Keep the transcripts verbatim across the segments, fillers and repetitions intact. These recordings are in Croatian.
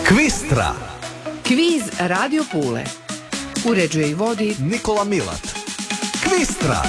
Kvistra. Kviz Radio Pule. Uređuje i vodi Nikola Milat. Kvistra.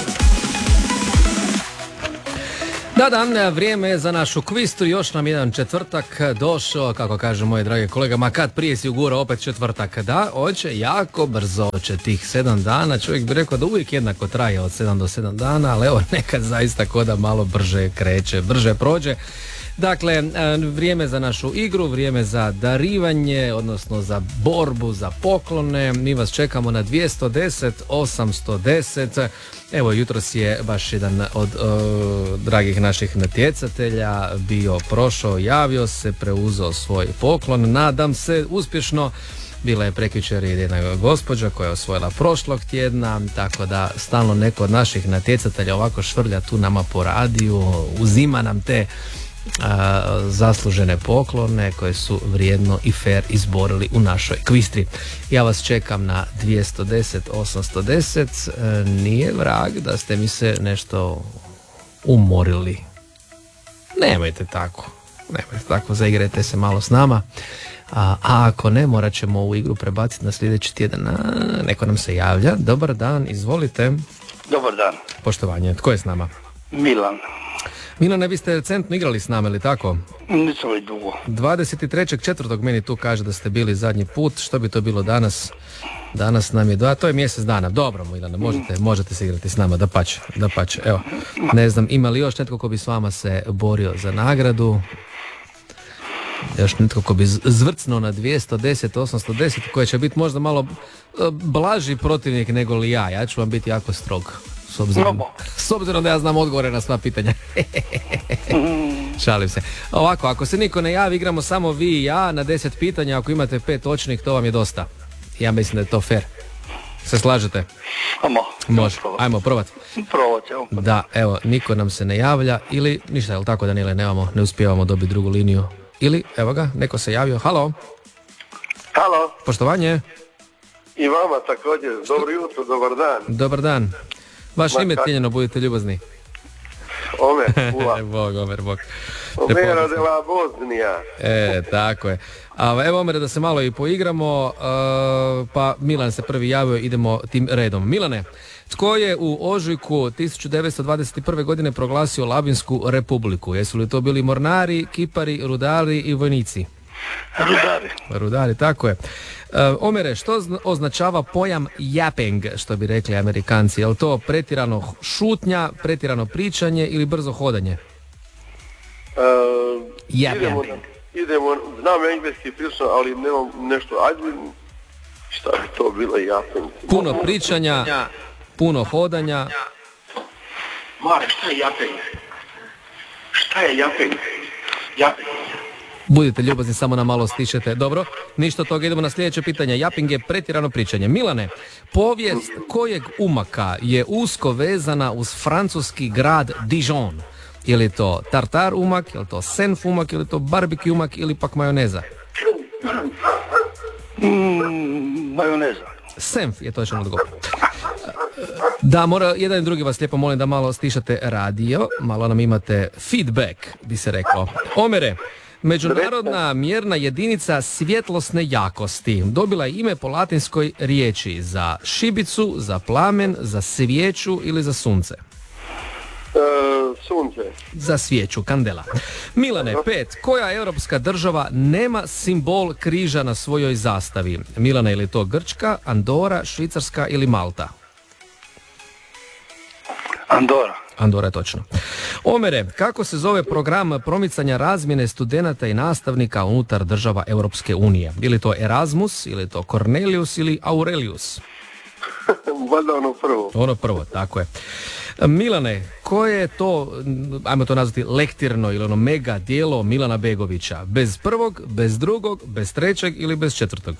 Da, da, vrijeme je za našu kvistru, još nam jedan četvrtak došao, kako kaže moje drage kolega, ma kad prije si ugura opet četvrtak, da, hoće jako brzo, hoće tih sedam dana, čovjek bi rekao da uvijek jednako traje od sedam do sedam dana, ali evo nekad zaista koda malo brže kreće, brže prođe. Dakle, vrijeme za našu igru, vrijeme za darivanje, odnosno za borbu, za poklone. Mi vas čekamo na dvjesto deset osamsto deset. Evo, jutros je baš jedan od uh, dragih naših natjecatelja bio prošao, javio se, preuzeo svoj poklon. Nadam se uspješno. Bila je prekjučer jedna gospođa koja je osvojila prošlog tjedna, tako da stalno neko od naših natjecatelja ovako švrlja tu nama po radiju, uzima nam te A, zaslužene poklone koje su vrijedno i fair izborili u našoj kvistri. Ja vas čekam na dvjesto deset osamsto deset. E, nije vrag da ste mi se nešto umorili. Nemojte tako. Nemojte tako, zaigrajte se malo s nama. A, a ako ne, morat ćemo ovu igru prebaciti na sljedeći tjedan. A, neko nam se javlja. Dobar dan, izvolite. Dobar dan. Poštovanje, tko je s nama? Milan. Milane, vi ste recentno igrali s nama, ili tako? Nisam li dugo. dvadeset trećeg četvrtog meni tu kaže da ste bili zadnji put. Što bi to bilo danas? Danas nam je dva, to je mjesec dana. Dobro, Milane, možete, možete se igrati s nama, dapače, dapače. Evo, ne znam, ima li još netko ko bi s vama se borio za nagradu? Još netko ko bi zvrcnuo na dvjesto deset osamsto deset, koji će biti možda malo blaži protivnik nego li ja. Ja ću vam biti jako strog. S obzirom, s obzirom da ja znam odgovore na sva pitanja. Šalim se. Ovako, ako se niko ne javi, igramo samo vi i ja na deset pitanja. Ako imate pet točnih, to vam je dosta. Ja mislim da je to fair. Se slažete? Amo. Može, ajmo probati. Probati, evo. Da, evo, niko nam se ne javlja. Ili, ništa, je li tako, Danile, nemamo, ne uspijevamo dobiti drugu liniju. Ili, evo ga, neko se javio. Halo. Halo. Poštovanje. I vama također. Dobro jutro, dobar dan. Dobar dan. Vaš ime cijenjeno, budite ljubazni. Omer, Pula. Bog, Omer, Bog. Omero de la Bosnija. E, tako je. A, evo, Omer, da se malo i poigramo, uh, pa Milan se prvi javio, idemo tim redom. Milane, tko je u ožujku tisuću devetsto dvadeset prve. godine proglasio Labinsku republiku? Jesu li to bili mornari, kipari, rudari i vojnici? Rudari. Rudari, tako je. Uh, Omere, što označava pojam yapping, što bi rekli Amerikanci? Je li to pretjerano šutnja, pretjerano pričanje ili brzo hodanje? Uh, Yap, idemo, yap. idemo, znam engleski prilično, ali nemam nešto, ajde, šta bi to bilo yapping? Puno pričanja, puno hodanja. Mare, šta je yapping? Šta je yapping? Yapping. Budite ljubazni, samo na malo stišete. Dobro, ništa toga, idemo na sljedeće pitanje. Yapping je pretjerano pričanje. Milane, povijest kojeg umaka je usko vezana uz francuski grad Dijon? Je li to tartar umak, je li to senf umak, je li to barbecue umak ili pak majoneza? Mm, majoneza. Senf je točan odgovor. Da, mora, jedan i drugi vas lijepo molim da malo stišate radio, malo nam imate feedback, bi se reklo. Omere, međunarodna mjerna jedinica svjetlosne jakosti dobila je ime po latinskoj riječi za šibicu, za plamen, za svijeću ili za sunce? Uh, sunce. Za svijeću, kandela. Milane, pet. Koja europska država nema simbol križa na svojoj zastavi? Milane, ili to Grčka, Andora, Švicarska ili Malta? Andora. Andora je točno. Omere, kako se zove program promicanja razmjene studenata i nastavnika unutar država Europske unije? Ili to Erasmus, ili to Cornelius ili Aurelius? Valjda ono prvo. Ono prvo, tako je. Milane, koje je to, ajmo to nazvati lektirno ili ono mega dijelo Milana Begovića? Bez prvog, bez drugog, bez trećeg ili bez četvrtog?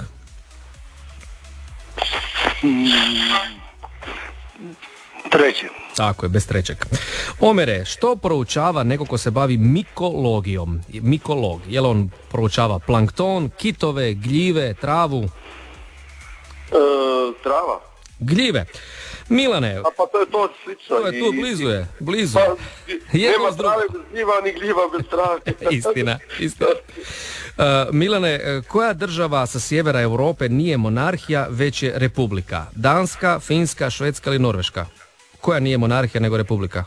Treći. Tako je, bez trećeg. Omere, što proučava neko ko se bavi mikologijom? Mikolog, je li on proučava plankton, kitove, gljive, travu? Uh, trava. Gljive. Milane, A pa to je to slično. to je tu, blizu je, blizu. Pa, Jedno nema s drugim. trave bez gljiva, ni gljiva bez trave. Istina, istina. Uh, Milane, koja država sa sjevera Europe nije monarhija, već je republika? Danska, Finska, Švedska ili Norveška? Koja nije monarhija nego republika?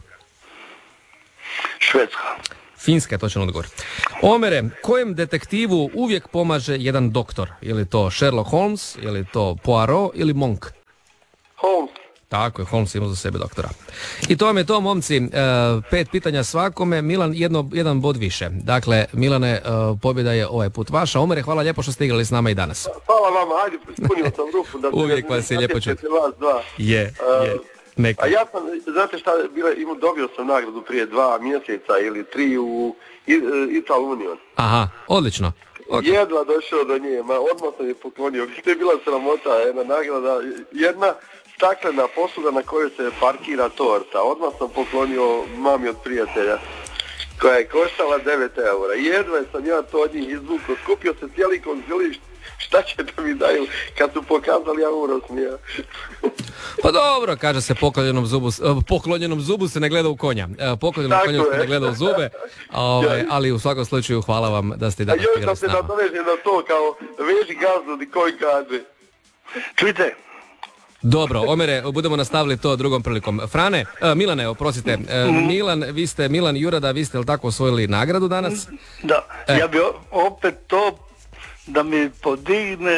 Švedska. Finska je točan odgovor. Omere, kojem detektivu uvijek pomaže jedan doktor? Je li to Sherlock Holmes, je li to Poirot ili Monk? Holmes. Tako je, Holmes ima za sebe doktora. I to vam je to, momci, e, pet pitanja svakome, Milan jedno, jedan bod više. Dakle, Milane, e, pobjeda je ovaj put vaša. Omere, hvala lijepo što ste igrali s nama i danas. Hvala vama, ajde, ispunio sam rupu. Da Uvijek vas je lijepo čuti. Vas dva. Je, je. Neka. A ja sam, znate šta, bila, imao, dobio sam nagradu prije dva mjeseca ili tri u Ital Union. Aha, odlično. Okay. Jedva došao do nje, ma odmah sam je poklonio. To je bila sramota, jedna nagrada, jedna staklena posuda na kojoj se parkira torta. Odmah sam poklonio mami od prijatelja, koja je koštala devet eura. Jedva sam ja to od njih izvukao, skupio se cijeli konzilišt. Šta će da mi daju kad su pokazali, ja umro smija. Pa dobro, kaže se poklonjenom zubu, poklonjenom zubu se ne gleda u konja. Poklonjenom konju se ne gleda u zube, ovaj, ali u svakom slučaju hvala vam da ste i danas igrali s nama. A još sam se nadovežio na to kao veži gazdu di koji kaže. Čujte. Dobro, Omere, budemo nastavili to drugom prilikom. Frane, uh, Milane, oprostite, uh, Milan, vi ste, Milan Jurada, vi ste li tako osvojili nagradu danas? Da, E. ja bi opet to da mi podigne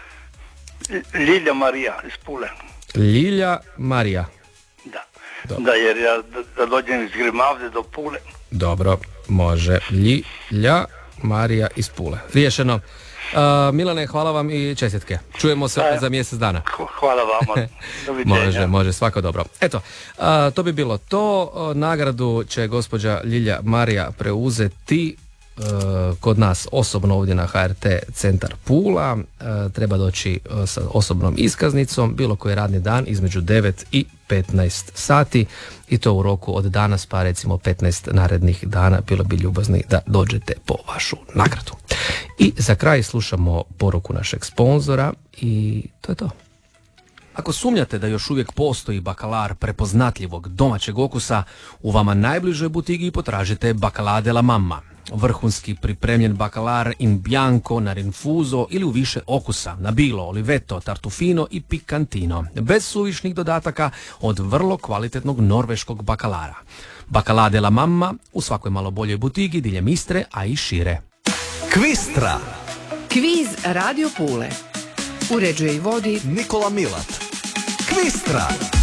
Ljilja Marija iz Pule. Ljilja Marija. Da, Dobro. da jer ja da, da dođem iz Grimavde do Pule. Dobro, može. Ljilja Marija iz Pule. Riješeno. Uh, Milane, hvala vam i čestitke. Čujemo se opet za mjesec dana. Hvala vama. Doviđenja. Može, može, svako dobro. Eto, a, to bi bilo to. A, nagradu će gospođa Ljilja Marija preuzeti a, kod nas osobno ovdje na H R T Centar Pula. A, treba doći a, sa osobnom iskaznicom bilo koji radni dan između devet i petnaest sati i to u roku od danas pa recimo petnaest narednih dana. Bilo bi ljubazni da dođete po vašu nagradu. I za kraj slušamo poruku našeg sponzora i to je to. Ako sumnjate da još uvijek postoji bakalar prepoznatljivog domaćeg okusa, u vama najbližoj butigi potražite Bacalà della Mamma. Vrhunski pripremljen bakalar in bianco, na rinfuzo ili u više okusa, na bilo, oliveto, tartufino i pikantino, bez suvišnih dodataka od vrlo kvalitetnog norveškog bakalara. Bacalà della Mamma u svakoj malo boljoj butigi diljem Istre, a i šire. Kvistra. Kviz Radio Pule. Uređuje i vodi Nikola Milat. Kvistra.